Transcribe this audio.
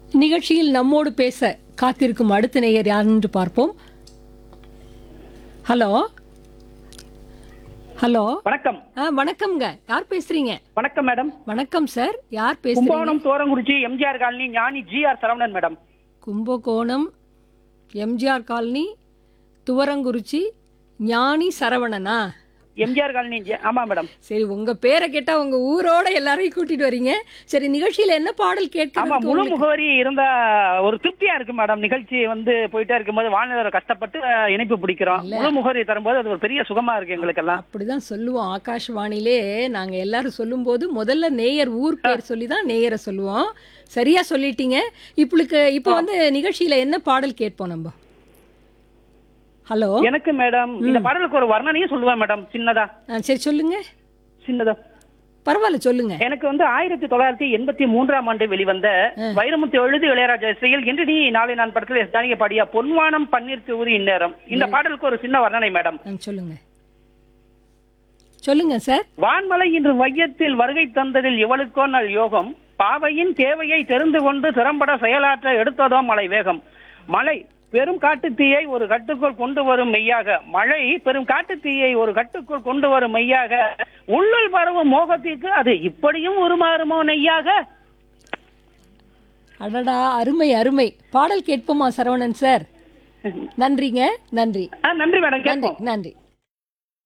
நிகழ்ச்சியில் நம்மோடு பேச காத்திருக்கும் அடுத்த நேயர் யார் என்று பார்ப்போம். ஹலோ ஹலோ வணக்கம். வணக்கம்ங்க. யார் பேசுறீங்க? வணக்கம் மேடம். வணக்கம் சார். யார் பேசுறீங்க? கும்பகோணம் தோரங்குறிச்சி எம்ஜிஆர் காலனி ஞானி GR Saravanan madam. Kumbakonam MGR colony Thuvarankurichi ஞானி சரவணனா? எம்ஜிஆர் காலனி ஆமா மேடம். சரி, உங்க பேரை கேட்டா உங்க ஊரோட எல்லாரையும் கூட்டிட்டு வரீங்க. சரி, நிகழ்ச்சியில என்ன பாடல் ஆமா, கேட்கணும்? முழு முகவரி இருந்தா ஒரு திருப்தியா இருக்கு மேடம். நிகழ்ச்சி போயிட்டே இருக்கும்போது வானிலை கஷ்டப்பட்டு இணைப்பு பிடிக்கிறோம். முழு முகவரி தரும்போது அது ஒரு பெரிய சுகமா இருக்கு எங்களுக்கு எல்லாம். அப்படிதான் சொல்லுவோம். ஆகாஷ்வாணிலே நாங்க எல்லாரும் சொல்லும்போது முதல்ல நேயர் ஊர் பேர் சொல்லி தான் நேயரை சொல்லுவோம். சரியா சொல்லிட்டீங்க. இப்போ நிகழ்ச்சியில என்ன பாடல் கேட்போம் நம்ம? ஹலோ. எனக்கு மேடம் இந்த பாடலுக்கு ஒரு வர்ணனையும் சொல்லுவேன் மேடம். சின்னதா. சரி, சொல்லுங்க. சின்னதா பரவாயில்ல, சொல்லுங்க. எனக்கு 1983ஆம் ஆண்டு வெளிவந்த வைரமுத்து எழுதி இளையராஜா இசையில் இன்று நீ நாளை நான் படத்தில் தானிய பாடிய பொன்வானம் பன்னீர் தூரி இந்நேரம், இந்த பாடலுக்கு ஒரு சின்ன வர்ணனை மேடம். சொல்லுங்க சொல்லுங்க சார். வான்மலை இன்று வையத்தில் வருகை தந்ததில் இவளுக்கோ நல் யோகம், பாவையின் தேவையை தெரிந்து கொண்டு திறம்பட செயலாற்ற எடுத்ததோ மழை வேகம். மழை பெரும் காட்டுத்தீயை ஒரு கட்டுக்குள் கொண்டு வரும் மெய்யாக, மழை பெரும் காட்டுத்தீயை ஒரு கட்டுக்குள் கொண்டு வரும் மெய்யாக, உள்ளுள் பரவும் மோகத்திற்கு அது இப்படியும் உருமாறுமோ நெய்யாக. அடடா, அருமை அருமை. பாடல் கேட்போமா சரவணன் சார்? நன்றிங்க. நன்றி நன்றி மேடம். நன்றி நன்றி.